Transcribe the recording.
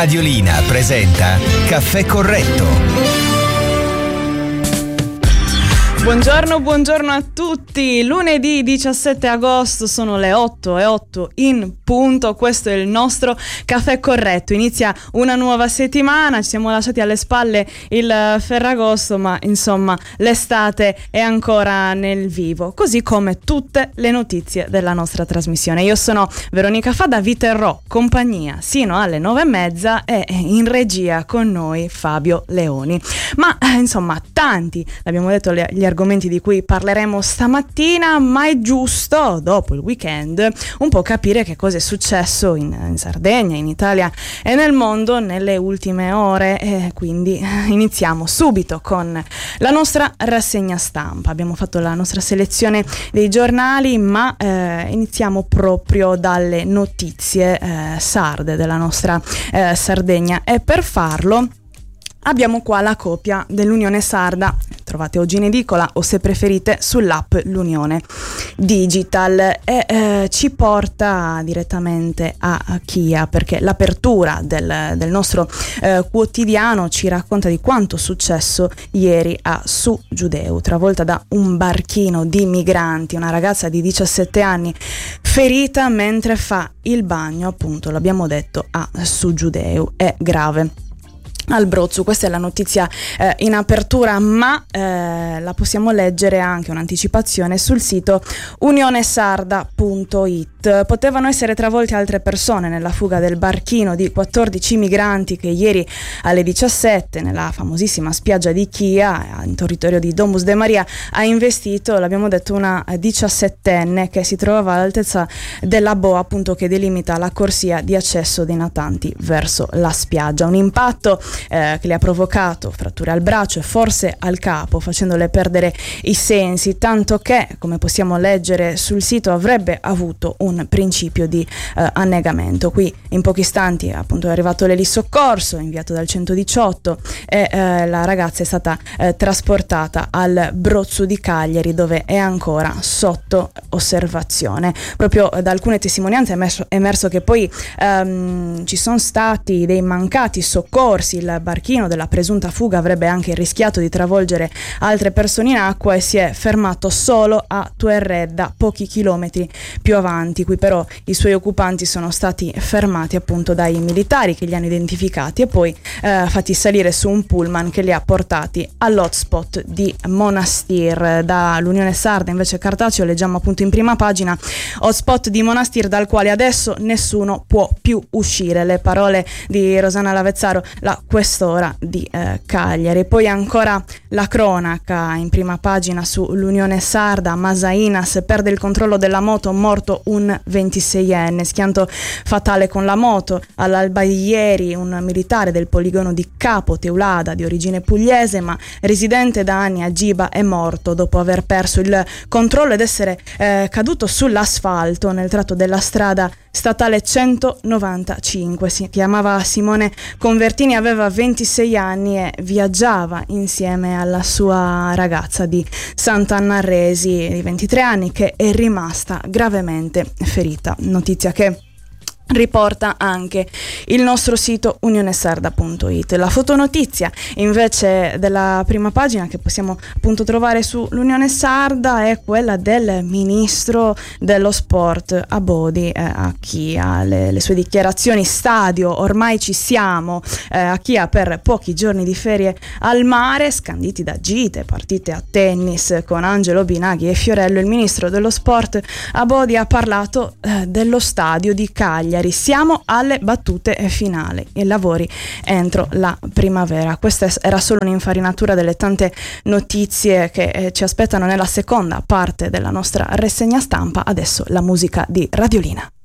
Radiolina presenta Caffè Corretto. Buongiorno a tutti. Lunedì 17 agosto sono le 8:08 in punto. Questo è il nostro Caffè Corretto. Inizia una nuova settimana. Ci siamo lasciati alle spalle il Ferragosto, ma insomma l'estate è ancora nel vivo, così come tutte le notizie della nostra trasmissione. Io sono Veronica Fadda, vi terrò compagnia sino alle 9:30 e in regia con noi Fabio Leoni. Ma insomma tanti, l'abbiamo detto, gli argomenti di cui parleremo stamattina, ma è giusto dopo il weekend un po' capire che cosa è successo in Sardegna, in Italia e nel mondo nelle ultime ore, e quindi iniziamo subito con la nostra rassegna stampa. Abbiamo fatto la nostra selezione dei giornali, ma iniziamo proprio dalle notizie sarde della nostra Sardegna, e per farlo abbiamo qua la copia dell'Unione Sarda, trovate oggi in edicola o se preferite sull'app L'Unione Digital, e ci porta direttamente a Chia, perché l'apertura del nostro quotidiano ci racconta di quanto successo ieri a Su Giudeu, travolta da un barchino di migranti, una ragazza di 17 anni ferita mentre fa il bagno, appunto l'abbiamo detto, a Su Giudeu. È grave al Brozzo. Questa è la notizia in apertura, ma la possiamo leggere anche un'anticipazione sul sito unionesarda.it. Potevano essere travolte altre persone nella fuga del barchino di 14 migranti che ieri alle 17 nella famosissima spiaggia di Chia, in territorio di Domus de Maria, ha investito, l'abbiamo detto, una 17enne che si trovava all'altezza della boa, appunto, che delimita la corsia di accesso dei natanti verso la spiaggia. Un impatto che le ha provocato fratture al braccio e forse al capo, facendole perdere i sensi, tanto che, come possiamo leggere sul sito, avrebbe avuto un principio di annegamento. Qui in pochi istanti appunto è arrivato l'elisoccorso inviato dal 118 e la ragazza è stata trasportata al Brozzo di Cagliari, dove è ancora sotto osservazione. Proprio da alcune testimonianze è emerso che poi ci sono stati dei mancati soccorsi. Il barchino della presunta fuga avrebbe anche rischiato di travolgere altre persone in acqua e si è fermato solo a Tuerredda, pochi chilometri più avanti. Qui però i suoi occupanti sono stati fermati appunto dai militari, che li hanno identificati e poi fatti salire su un pullman che li ha portati all'hotspot di Monastir. Dall'Unione Sarda invece Cartaceo leggiamo appunto in prima pagina: hotspot di Monastir dal quale adesso nessuno può più uscire. Le parole di Rosanna Lavezzaro, la questora di Cagliari. Poi ancora la cronaca in prima pagina sull'Unione Sarda: Masainas perde il controllo della moto, morto un 26enne, schianto fatale con la moto all'alba di ieri. Un militare del poligono di Capo Teulada, di origine pugliese ma residente da anni a Giba, è morto dopo aver perso il controllo ed essere caduto sull'asfalto nel tratto della strada statale 195. Si chiamava Simone Convertini, aveva 26 anni e viaggiava insieme alla sua ragazza di Sant'Annarresi di 23 anni, che è rimasta gravemente ferita. Notizia che riporta anche il nostro sito unionesarda.it. La fotonotizia invece della prima pagina, che possiamo appunto trovare su l'Unione Sarda, è quella del ministro dello sport Abodi a Chia. Le sue dichiarazioni: stadio, ormai ci siamo, a Chia per pochi giorni di ferie al mare, scanditi da gite, partite a tennis con Angelo Binaghi e Fiorello. Il ministro dello sport Abodi ha parlato dello stadio di Cagliari. Siamo alle battute finali e lavori entro la primavera. Questa era solo un'infarinatura delle tante notizie che ci aspettano nella seconda parte della nostra rassegna stampa. Adesso la musica di Radiolina.